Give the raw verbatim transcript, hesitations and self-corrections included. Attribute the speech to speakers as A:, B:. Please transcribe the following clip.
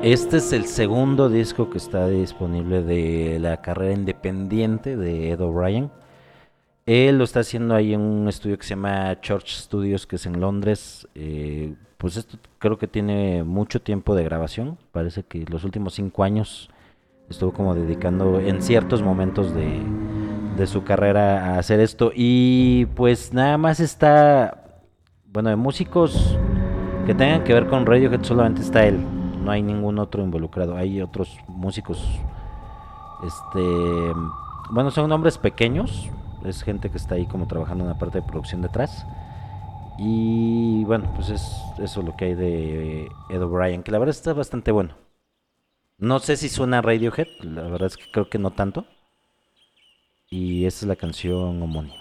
A: Este es el segundo disco que está disponible de la carrera independiente de Ed O'Brien. Él lo está haciendo ahí en un estudio que se llama Church Studios, que es en Londres. Eh, pues esto creo que tiene mucho tiempo de grabación. Parece que los últimos cinco años estuvo como dedicando en ciertos momentos de, de su carrera a hacer esto. Y pues nada más está, bueno, de músicos que tengan que ver con Radiohead solamente está él. No hay ningún otro involucrado. Hay otros músicos, este, bueno, son nombres pequeños. Es gente que está ahí como trabajando en la parte de producción detrás. Y bueno, pues es eso lo que hay de Ed O'Brien, que la verdad está bastante bueno. No sé si suena a Radiohead, la verdad es que creo que no tanto. Y esa es la canción homónima.